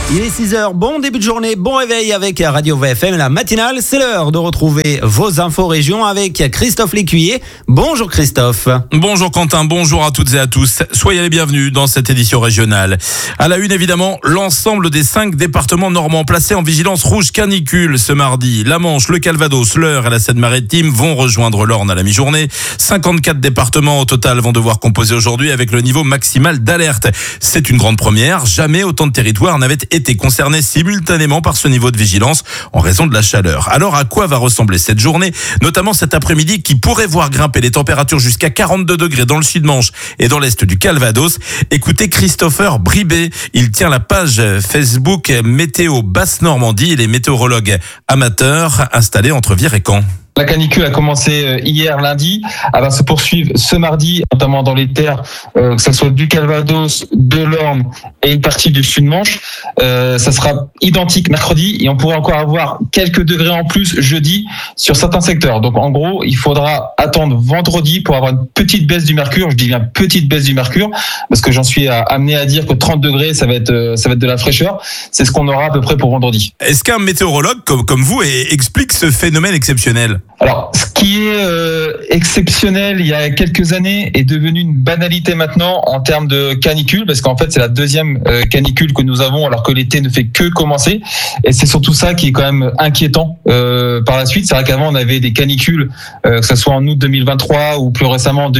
Il est 6h, bon début de journée, bon réveil avec Radio VFM, la matinale. C'est l'heure de retrouver vos infos régions avec Christophe Lécuyer. Bonjour Christophe. Bonjour Quentin, bonjour à toutes et à tous. Soyez les bienvenus dans cette édition régionale. À la une évidemment, l'ensemble des 5 départements normands placés en vigilance rouge canicule ce mardi. La Manche, le Calvados, l'Eure et la Seine-Maritime vont rejoindre l'Orne à la mi-journée. 54 départements au total vont devoir composer aujourd'hui avec le niveau maximal d'alerte. C'est une grande première, jamais autant de territoires n'avaient été concernés simultanément par ce niveau de vigilance en raison de la chaleur. Alors à quoi va ressembler cette journée, notamment cet après-midi qui pourrait voir grimper les températures jusqu'à 42 degrés dans le sud-Manche et dans l'est du Calvados? Écoutez Christopher Bribé, il tient la page Facebook Météo Basse-Normandie. Il est météorologue amateur installé entre Vire et Caen. La canicule a commencé hier lundi, elle va se poursuivre ce mardi, notamment dans les terres, que ce soit du Calvados, de l'Orne et une partie du Sud-Manche. Ça sera identique mercredi et on pourrait encore avoir quelques degrés en plus jeudi sur certains secteurs. Donc en gros, il faudra attendre vendredi pour avoir une petite baisse du mercure. Je dis bien petite baisse du mercure parce que j'en suis amené à dire que 30 degrés, ça va être de la fraîcheur. C'est ce qu'on aura à peu près pour vendredi. Est-ce qu'un météorologue comme vous explique ce phénomène exceptionnel ? Alors, ce qui est exceptionnel il y a quelques années est devenu une banalité maintenant en termes de canicule, parce qu'en fait c'est la deuxième canicule que nous avons alors que l'été ne fait que commencer, et c'est surtout ça qui est quand même inquiétant par la suite. C'est vrai qu'avant on avait des canicules, que ce soit en août 2023 ou plus récemment en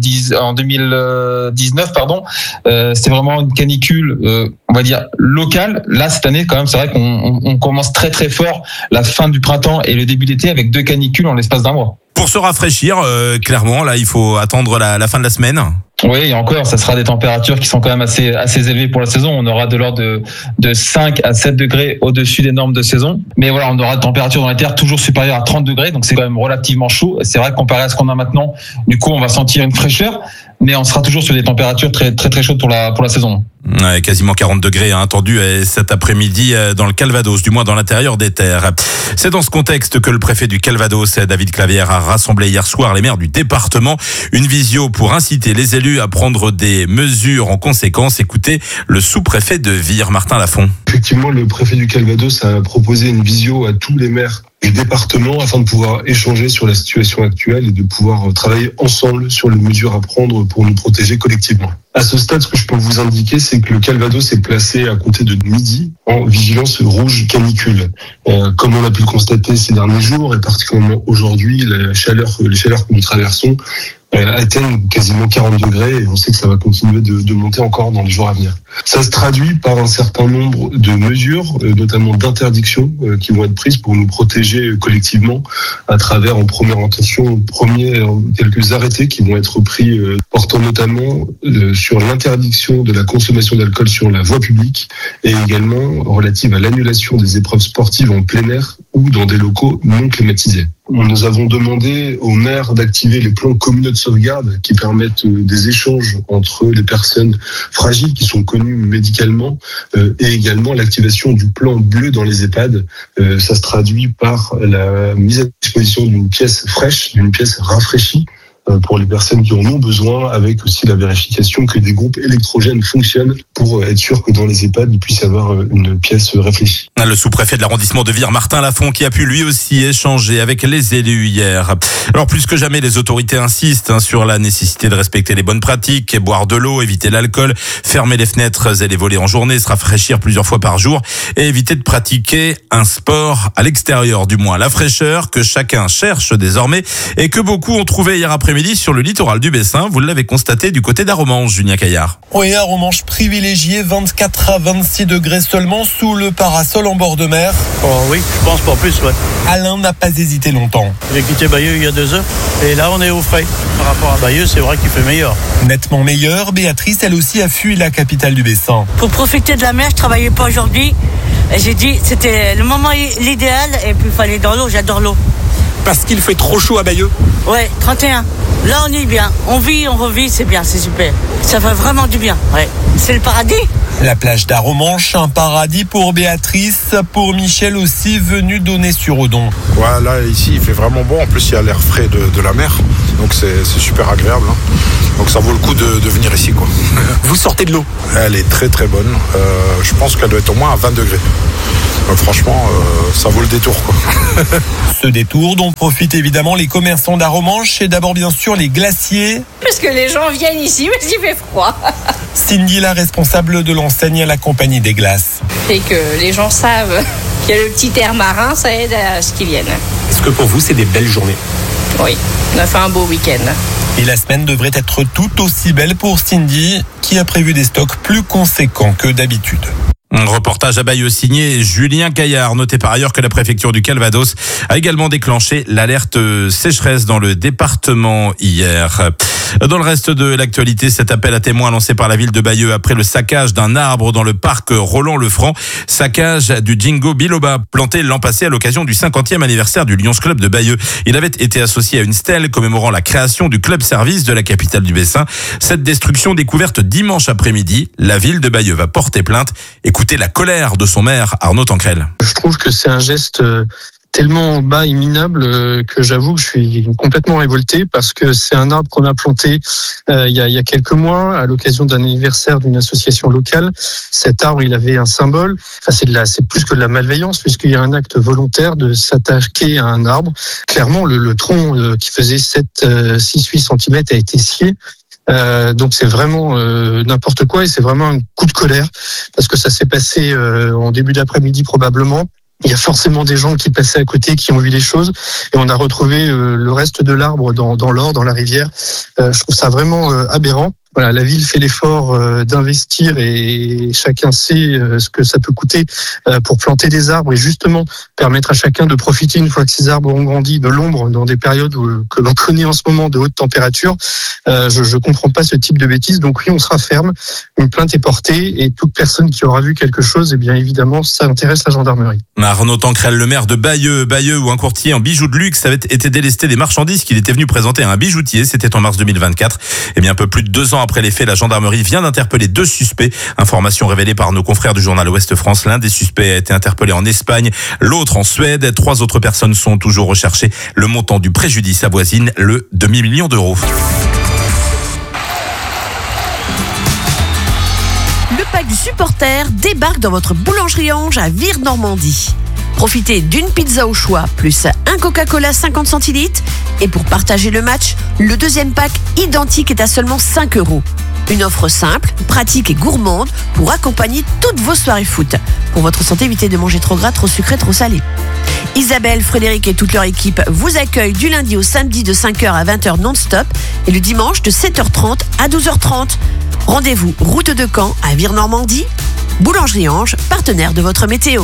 2019, c'était vraiment une canicule, on va dire locale. Là cette année quand même c'est vrai qu'on commence très très fort la fin du printemps et le début d'été avec 2 canicules en l'espace d'un mois. Pour se rafraîchir, clairement, là, il faut attendre la fin de la semaine. Oui, et encore, ça sera des températures qui sont quand même assez élevées pour la saison. On aura de l'ordre de 5 à 7 degrés au-dessus des normes de saison. Mais voilà, on aura des températures dans les terres toujours supérieures à 30 degrés, donc c'est quand même relativement chaud. C'est vrai que comparé à ce qu'on a maintenant, du coup, on va sentir une fraîcheur, mais on sera toujours sur des températures très très très chaudes pour la saison. Ouais, quasiment 40 degrés attendu cet après-midi dans le Calvados, du moins dans l'intérieur des terres. C'est dans ce contexte que le préfet du Calvados, David Clavière, a rassemblé hier soir les maires du département. Une visio pour inciter les élus à prendre des mesures en conséquence. Écoutez le sous-préfet de Vire, Martin Lafont. Effectivement, le préfet du Calvados a proposé une visio à tous les maires du département afin de pouvoir échanger sur la situation actuelle et de pouvoir travailler ensemble sur les mesures à prendre pour nous protéger collectivement. À ce stade, ce que je peux vous indiquer, c'est que le Calvados est placé à compter de midi en vigilance rouge canicule. Comme on a pu le constater ces derniers jours, et particulièrement aujourd'hui, les chaleurs que nous traversons atteignent quasiment 40 degrés et on sait que ça va continuer de monter encore dans les jours à venir. Ça se traduit par un certain nombre de mesures, notamment d'interdictions qui vont être prises pour nous protéger collectivement à travers en première intention, quelques arrêtés qui vont être pris portant notamment sur l'interdiction de la consommation d'alcool sur la voie publique et également relative à l'annulation des épreuves sportives en plein air ou dans des locaux non climatisés. Nous avons demandé aux maires d'activer les plans communaux de sauvegarde qui permettent des échanges entre les personnes fragiles qui sont connues médicalement et également l'activation du plan bleu dans les EHPAD. Ça se traduit par la mise à disposition d'une pièce fraîche, d'une pièce rafraîchie pour les personnes qui en ont besoin, avec aussi la vérification que des groupes électrogènes fonctionnent pour être sûr que dans les EHPAD, il puisse y avoir une pièce réfléchie. Le sous-préfet de l'arrondissement de Vire, Martin Lafont, qui a pu lui aussi échanger avec les élus hier. Alors plus que jamais, les autorités insistent sur la nécessité de respecter les bonnes pratiques, boire de l'eau, éviter l'alcool, fermer les fenêtres et les volets en journée, se rafraîchir plusieurs fois par jour et éviter de pratiquer un sport à l'extérieur, du moins la fraîcheur que chacun cherche désormais et que beaucoup ont trouvé hier après-midi sur le littoral du Bessin. Vous l'avez constaté du côté d'Aromanches, Julien Caillard. Oui, Aromanches privilégié, 24 à 26 degrés seulement sous le parasol en bord de mer. Oh oui, je pense pas plus, ouais. Alain n'a pas hésité longtemps. J'ai quitté Bayeux il y a 2 heures et là on est au frais. Par rapport à Bayeux, c'est vrai qu'il fait meilleur. Nettement meilleur, Béatrice, elle aussi a fui la capitale du Bessin. Pour profiter de la mer, je travaillais pas aujourd'hui. J'ai dit c'était le moment l'idéal et puis il fallait dans l'eau, j'adore l'eau. Parce qu'il fait trop chaud à Bayeux. Ouais, 31. Là, on est bien. On vit, on revit, c'est bien, c'est super. Ça fait vraiment du bien, ouais. C'est le paradis. La plage d'Arromanches, un paradis pour Béatrice, pour Michel aussi, venu Donnez-sur-Odon. Ouais, là, ici, il fait vraiment bon. En plus, il y a l'air frais de la mer. Donc, c'est super agréable. Donc, ça vaut le coup de venir ici, quoi. Vous sortez de l'eau? Elle est très, très bonne. Je pense qu'elle doit être au moins à 20 degrés. Donc, franchement, ça vaut le détour, quoi. Ce détour dont profitent évidemment les commerçants d'Arromanches et d'abord, bien sûr, les glaciers. Parce que les gens viennent ici parce qu'il fait froid. Cindy, la responsable de l'enseigne à la Compagnie des Glaces. Et que les gens savent qu'il y a le petit air marin, ça aide à ce qu'ils viennent. Est-ce que pour vous, c'est des belles journées? Oui, on a fait un beau week-end. Et la semaine devrait être tout aussi belle pour Cindy, qui a prévu des stocks plus conséquents que d'habitude. Un reportage à Bayeux signé Julien Caillard. Notez par ailleurs que la préfecture du Calvados a également déclenché l'alerte sécheresse dans le département hier. Dans le reste de l'actualité, cet appel à témoins lancé par la ville de Bayeux après le saccage d'un arbre dans le parc Roland-le-Franc. Saccage du Jingo Biloba, planté l'an passé à l'occasion du 50e anniversaire du Lions Club de Bayeux. Il avait été associé à une stèle commémorant la création du club service de la capitale du Bessin. Cette destruction découverte dimanche après-midi, la ville de Bayeux va porter plainte. Écoutez la colère de son maire, Arnaud Tancrel. Je trouve que c'est un geste tellement bas et minable que j'avoue que je suis complètement révolté parce que c'est un arbre qu'on a planté il y a quelques mois à l'occasion d'un anniversaire d'une association locale. Cet arbre, il avait un symbole. Enfin, c'est plus que de la malveillance puisqu'il y a un acte volontaire de s'attaquer à un arbre. Clairement, le tronc qui faisait 6-8 cm a été scié. Donc c'est vraiment n'importe quoi et c'est vraiment un coup de colère parce que ça s'est passé en début d'après-midi probablement. Il y a forcément des gens qui passaient à côté, qui ont vu les choses et on a retrouvé le reste de l'arbre dans l'Or, dans la rivière. Je trouve ça vraiment aberrant. Voilà, la ville fait l'effort d'investir et chacun sait ce que ça peut coûter pour planter des arbres et justement permettre à chacun de profiter une fois que ces arbres ont grandi de l'ombre dans des périodes que l'on connaît en ce moment de haute température. Je comprends pas ce type de bêtises. Donc oui, on sera ferme. Une plainte est portée et toute personne qui aura vu quelque chose, eh bien évidemment, ça intéresse la gendarmerie. Arnaud Tancrel, le maire de Bayeux où un courtier en bijoux de luxe avait été délesté des marchandises qu'il était venu présenter à un bijoutier. C'était en mars 2024. Et bien un peu plus de 2 ans après les faits, la gendarmerie vient d'interpeller 2 suspects. Information révélée par nos confrères du journal Ouest France. L'un des suspects a été interpellé en Espagne, l'autre en Suède. 3 autres personnes sont toujours recherchées. Le montant du préjudice avoisine le demi-million d'euros. Le pack du supporter débarque dans votre boulangerie Ange à Vire-Normandie. Profitez d'une pizza au choix, plus un Coca-Cola 50 centilitres. Et pour partager le match, le deuxième pack identique est à seulement 5 €. Une offre simple, pratique et gourmande pour accompagner toutes vos soirées foot. Pour votre santé, évitez de manger trop gras, trop sucré, trop salé. Isabelle, Frédéric et toute leur équipe vous accueillent du lundi au samedi de 5h à 20h non-stop et le dimanche de 7h30 à 12h30. Rendez-vous route de Caen à Vire-Normandie. Boulangerie Ange, partenaire de votre météo.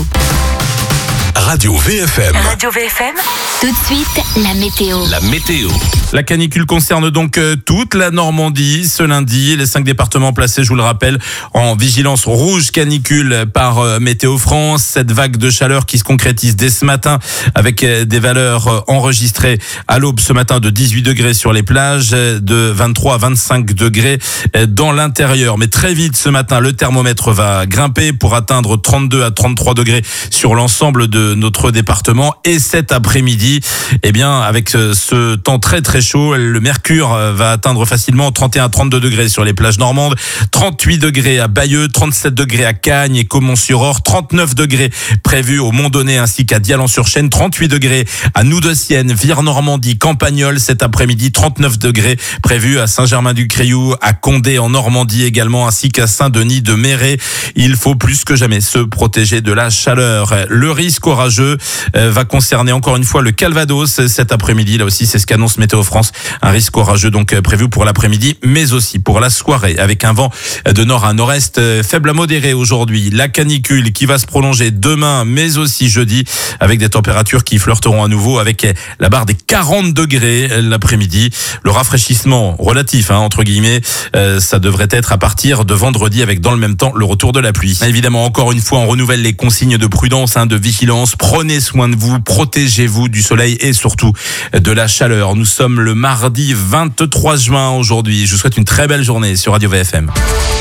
Radio VFM. Radio VFM. Tout de suite, la météo. La météo. La canicule concerne donc toute la Normandie ce lundi. Les 5 départements placés, je vous le rappelle, en vigilance rouge canicule par Météo France. Cette vague de chaleur qui se concrétise dès ce matin avec des valeurs enregistrées à l'aube ce matin de 18 degrés sur les plages, de 23 à 25 degrés dans l'intérieur. Mais très vite ce matin, le thermomètre va grimper pour atteindre 32 à 33 degrés sur l'ensemble de notre département. Et cet après-midi, eh bien, avec ce temps très très chaud, le mercure va atteindre facilement 31 à 32 degrés sur les plages normandes, 38 degrés à Bayeux, 37 degrés à Cagnes et Caumont-sur-Orge, 39 degrés prévus au Mont-Donné ainsi qu'à Dialan-sur-Chêne, 38 degrés à Noudessienne, Vire-Normandie, Campagnol cet après-midi, 39 degrés prévus à Saint-Germain-du-Criou, à Condé en Normandie également ainsi qu'à Saint-Denis de Méré. Il faut plus que jamais se protéger de la chaleur. Le risque orageux va concerner encore une fois le Calvados cet après-midi. Là aussi, c'est ce qu'annonce Météo France. Un risque orageux donc prévu pour l'après-midi, mais aussi pour la soirée avec un vent de nord à nord-est faible à modéré aujourd'hui. La canicule qui va se prolonger demain, mais aussi jeudi avec des températures qui flirteront à nouveau avec la barre des 40 degrés l'après-midi. Le rafraîchissement relatif, entre guillemets, ça devrait être à partir de vendredi avec dans le même temps le retour de la pluie. Évidemment, encore une fois, on renouvelle les consignes de prudence, de vigilance. Prenez soin de vous, protégez-vous du soleil et surtout de la chaleur. Nous sommes le mardi 23 juin aujourd'hui. Je vous souhaite une très belle journée sur Radio VFM.